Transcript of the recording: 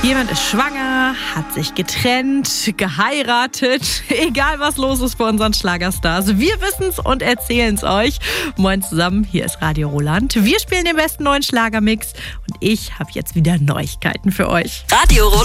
Jemand ist schwanger, hat sich getrennt, geheiratet. Egal, was los ist bei unseren Schlagerstars. Wir wissen's und erzählen's euch. Moin zusammen, hier ist Radio Roland. Wir spielen den besten neuen Schlagermix und ich habe jetzt wieder Neuigkeiten für euch. Radio Roland.